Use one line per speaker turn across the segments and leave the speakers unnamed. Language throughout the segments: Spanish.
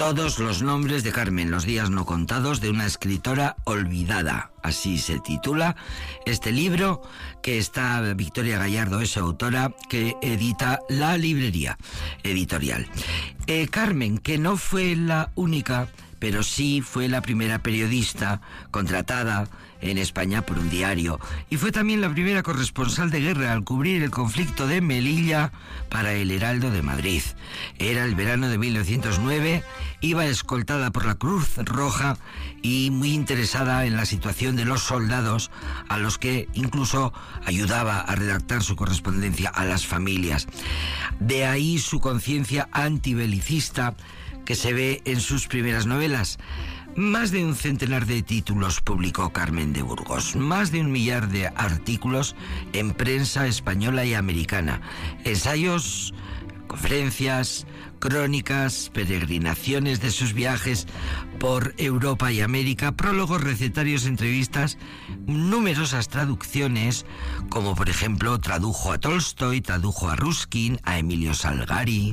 Todos los nombres de Carmen, los días no contados de una escritora olvidada. Así se titula este libro, que está Victoria Gallardo, es autora, que edita La Librería Editorial. Carmen, que no fue la única, pero sí fue la primera periodista contratada en España por un diario, y fue también la primera corresponsal de guerra al cubrir el conflicto de Melilla para El Heraldo de Madrid. Era el verano de 1909, iba escoltada por la Cruz Roja y muy interesada en la situación de los soldados, a los que incluso ayudaba a redactar su correspondencia a las familias. De ahí su conciencia antibelicista, que se ve en sus primeras novelas. Más de un centenar de títulos publicó Carmen de Burgos, más de 1 millar de artículos en prensa española y americana, ensayos, conferencias, crónicas, peregrinaciones de sus viajes por Europa y América, prólogos, recetarios, entrevistas, numerosas traducciones, como por ejemplo tradujo a Tolstoy, tradujo a Ruskin, a Emilio Salgari.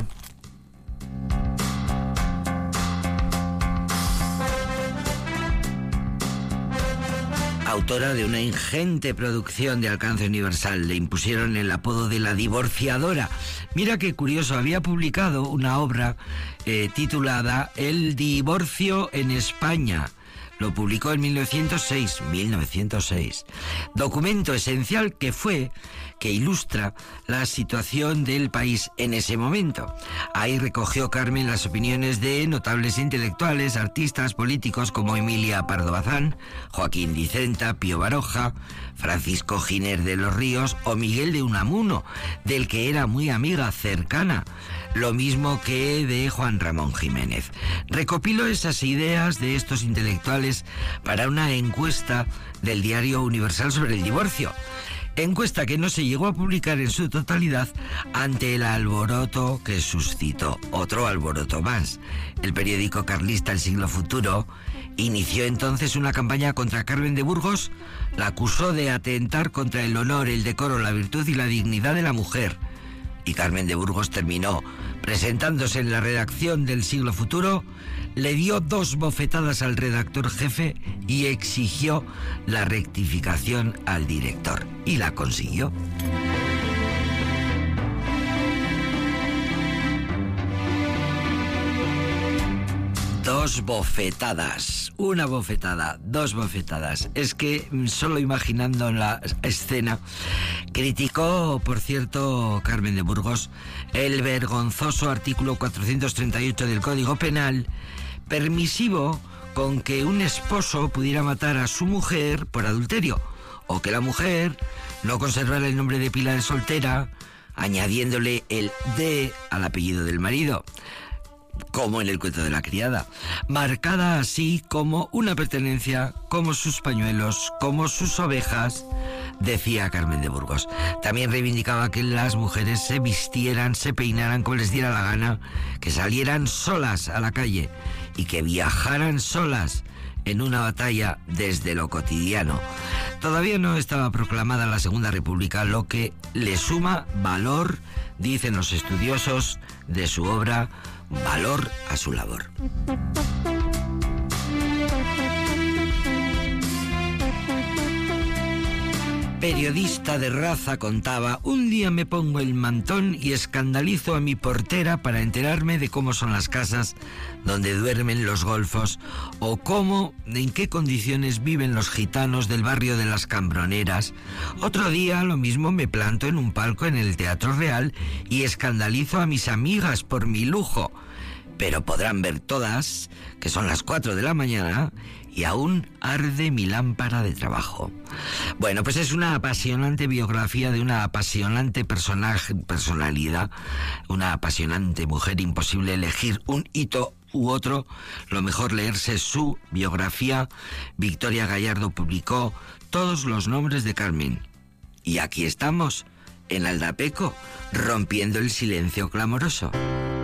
Autora de una ingente producción de alcance universal, le impusieron el apodo de la divorciadora. Mira qué curioso, había publicado una obra titulada El divorcio en España. Lo publicó en 1906. Documento esencial que ilustra la situación del país en ese momento. Ahí recogió Carmen las opiniones de notables intelectuales, artistas, políticos como Emilia Pardo Bazán, Joaquín Dicenta, Pío Baroja, Francisco Giner de los Ríos o Miguel de Unamuno, del que era muy amiga cercana, lo mismo que de Juan Ramón Jiménez. Recopiló esas ideas de estos intelectuales para una encuesta del Diario Universal sobre el divorcio. Encuesta que no se llegó a publicar en su totalidad ante el alboroto que suscitó. Otro alboroto más. El periódico carlista El Siglo Futuro inició entonces una campaña contra Carmen de Burgos. La acusó de atentar contra el honor, el decoro, la virtud y la dignidad de la mujer. Y Carmen de Burgos terminó presentándose en la redacción del Siglo Futuro, le dio 2 bofetadas al redactor jefe y exigió la rectificación al director. Y la consiguió. Dos bofetadas, una bofetada, 2 bofetadas. Es que solo imaginando la escena, criticó, por cierto, Carmen de Burgos, el vergonzoso artículo 438 del Código Penal, permisivo con que un esposo pudiera matar a su mujer por adulterio, o que la mujer no conservara el nombre de pila de soltera, añadiéndole el de al apellido del marido, como en el cuento de la criada, marcada así como una pertenencia, como sus pañuelos, como sus ovejas, decía Carmen de Burgos. También reivindicaba que las mujeres se vistieran, se peinaran como les diera la gana, que salieran solas a la calle y que viajaran solas en una batalla desde lo cotidiano. Todavía no estaba proclamada la Segunda República, lo que le suma valor, dicen los estudiosos de su obra, valor a su labor. Periodista de raza, contaba: un día me pongo el mantón y escandalizo a mi portera para enterarme de cómo son las casas donde duermen los golfos o en qué condiciones viven los gitanos del barrio de las Cambroneras. Otro día lo mismo me planto en un palco en el Teatro Real y escandalizo a mis amigas por mi lujo. Pero podrán ver todas que son las 4 de la mañana y aún arde mi lámpara de trabajo. Bueno, pues es una apasionante biografía de una apasionante personalidad, una apasionante mujer. Imposible elegir un hito u otro, lo mejor leerse su biografía. Victoria Gallardo publicó Todos los nombres de Carmen. Y aquí estamos, en Aldapeco, rompiendo el silencio clamoroso.